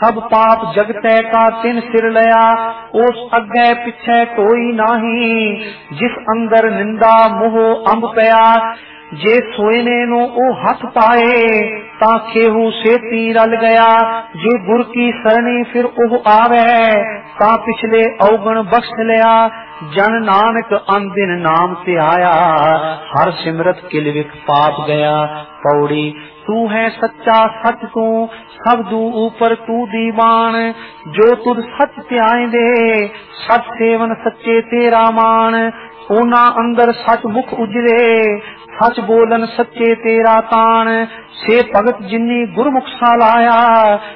सब पाप जगतै का तिन सिर लया, उस अग्गै पिछै कोई नाही, जिस अंदर निंदा मोह अंब पया। जे सोएने नो ओ हथ पाए, ता केहू सेती रल गया। जे गुर की सरणी फिर ओह आवे, ता पिछले अवगण बख्श लिया। जन नानक अनदिन नाम ते आया, हर सिमरत किल विख पाप गया। पौड़ी तू है सच्चा सच तू, सब दू ऊपर तू दीवान। जो तुद सच त्याए दे, सच सेवन सच्चे तेरा मान। ओना अंदर सच मुख उजरे, सच बोलन सच्चे तेरा तान। से भगत जिन्नी गुरमुख सा लाया,